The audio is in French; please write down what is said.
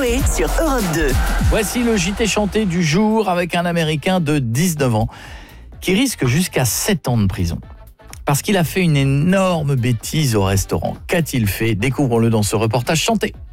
chanté sur Europe 2. Voici le JT chanté du jour avec un Américain de 19 ans qui risque jusqu'à 7 ans de prison. Parce qu'il a fait une énorme bêtise au restaurant. Qu'a-t-il fait ? Découvrons-le dans ce reportage chanté.